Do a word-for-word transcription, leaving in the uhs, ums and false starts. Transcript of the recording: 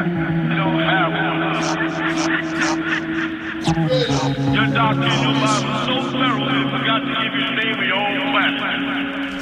You don't have one. Your doctrine, your Bible, so thorough.